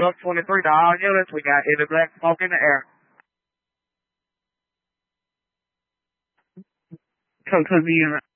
Truck 23 to all units. We got heavy black smoke in the air. Truck to the unit.